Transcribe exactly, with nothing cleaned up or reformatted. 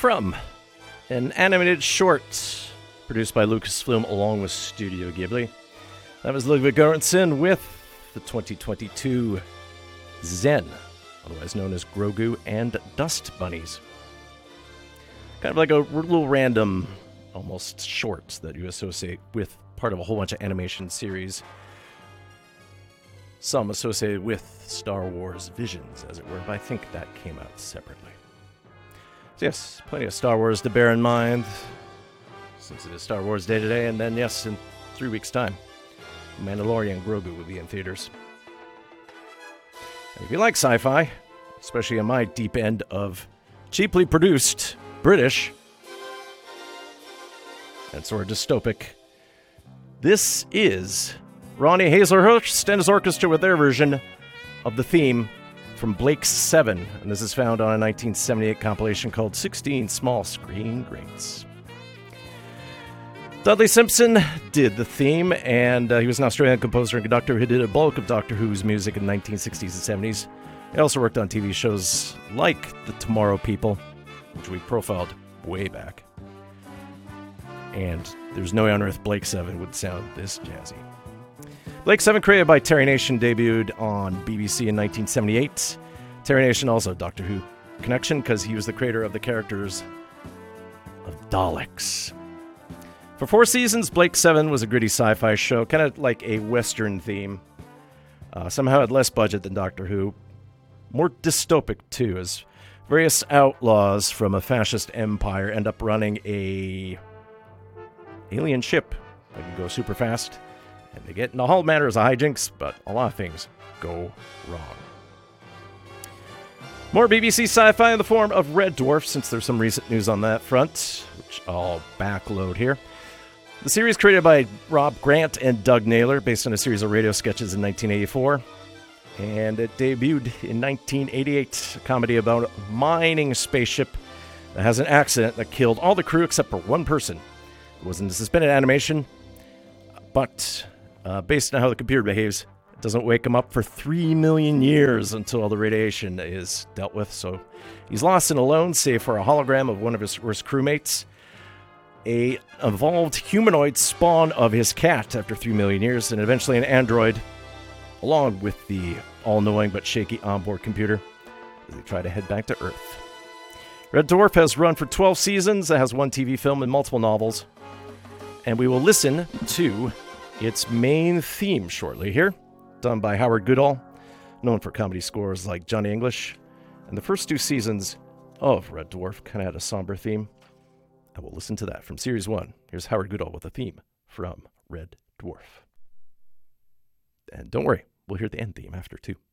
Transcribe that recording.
From, an animated short produced by Lucasfilm along with Studio Ghibli. That was Ludwig Göransson with the twenty twenty-two Zen, otherwise known as Grogu and Dust Bunnies. Kind of like a little random, almost short that you associate with part of a whole bunch of animation series. Some associated with Star Wars Visions, as it were, but I think that came out separately. So yes, plenty of Star Wars to bear in mind, since it is Star Wars Day today, and then yes, in three weeks' time, Mandalorian Grogu will be in theaters. And if you like sci-fi, especially in my deep end of cheaply produced British and sort of dystopic, this is Ronnie Hazelhurst and his orchestra with their version of the theme from Blake's Seven, and this is found on a nineteen seventy-eight compilation called sixteen Small Screen Greats. Dudley Simpson did the theme, and uh, he was an Australian composer and conductor who did a bulk of Doctor Who's music in the nineteen sixties and seventies. He also worked on T V shows like The Tomorrow People, which we profiled way back. And there's no way on earth Blake Seven would sound this jazzy. Blake Seven, created by Terry Nation, debuted on B B C in nineteen seventy-eight. Terry Nation, also Doctor Who connection, because he was the creator of the characters of Daleks. For four seasons, Blake Seven was a gritty sci-fi show, kind of like a Western theme. Uh, somehow had less budget than Doctor Who. More dystopic, too, as various outlaws from a fascist empire end up running a alien ship that can go super fast. And they get into all manners of hijinks, but a lot of things go wrong. More B B C sci-fi in the form of Red Dwarf, since there's some recent news on that front, which I'll backload here. The series created by Rob Grant and Doug Naylor, based on a series of radio sketches in nineteen eighty-four. And it debuted in nineteen eighty-eight, a comedy about a mining spaceship that has an accident that killed all the crew except for one person. It was in suspended animation, but uh, based on how the computer behaves, it doesn't wake him up for three million years until all the radiation is dealt with. So he's lost and alone, save for a hologram of one of his worst crewmates. A evolved humanoid spawn of his cat after three million years, and eventually an android, along with the all-knowing but shaky onboard computer, as they try to head back to Earth. Red Dwarf has run for twelve seasons. It has one T V film and multiple novels. And we will listen to its main theme shortly here, done by Howard Goodall, known for comedy scores like Johnny English. And the first two seasons of Red Dwarf kind of had a somber theme. I will listen to that from Series one. Here's Howard Goodall with a theme from Red Dwarf. And don't worry, we'll hear the end theme after, too.